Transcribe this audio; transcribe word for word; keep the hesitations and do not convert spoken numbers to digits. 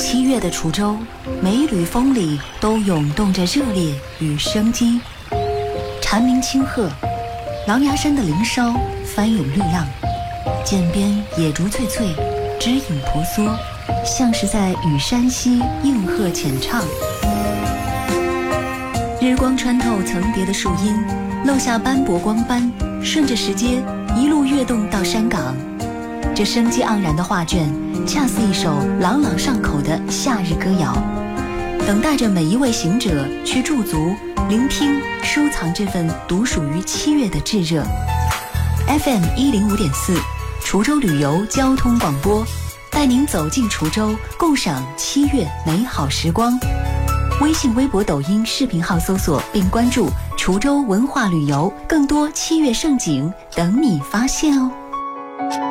七月的滁州，每缕风里都涌动着热烈与生机。蝉鸣清鹤，狼牙山的林梢翻涌绿浪，涧边野竹翠翠，枝影婆娑，像是在与山溪应和浅唱。日光穿透层叠的树荫，漏下斑驳光斑，顺着石阶一路跃动到山岗。这生机盎然的画卷，恰似一首朗朗上口的夏日歌谣，等待着每一位行者去驻足、聆听、收藏这份独属于七月的炙热。F M 一零五点四，滁州旅游交通广播，带您走进滁州，共赏七月美好时光。微信、微博、抖音视频号搜索并关注滁州文化旅游，更多七月盛景等你发现哦。